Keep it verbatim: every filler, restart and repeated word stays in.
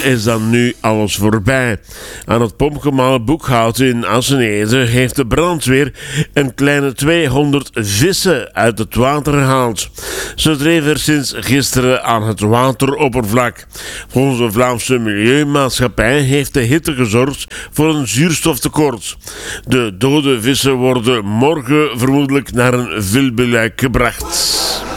is dan nu alles voorbij. Aan het Pompgemalen Boekhout in Assenede heeft de brandweer een kleine tweehonderd vissen uit het water gehaald. Ze dreven er sinds gisteren aan het wateroppervlak. Volgens de Vlaamse Milieumaatschappij heeft de hitte gezorgd voor een zuurstoftekort. De dode vissen worden morgen vermoedelijk naar een vulbeluik gebracht.